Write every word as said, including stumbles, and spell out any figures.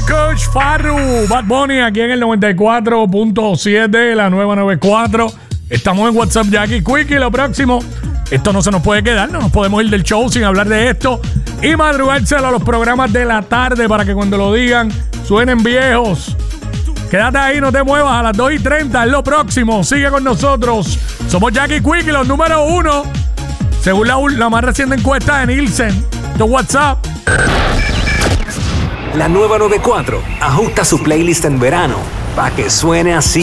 Coach Farru, Bad Bunny, aquí en el noventa y cuatro punto siete, la nueva noventa y cuatro. Estamos en WhatsApp Jackie Quickie. Lo próximo, esto no se nos puede quedar, no nos podemos ir del show sin hablar de esto y madrugárselo a los programas de la tarde para que cuando lo digan suenen viejos. Quédate ahí, no te muevas, a las dos y treinta es lo próximo. Sigue con nosotros. Somos Jackie Quickie, los número uno, según la, la más reciente encuesta de Nielsen. Tu WhatsApp. La nueva noventa y cuatro ajusta su playlist en verano para que suene así.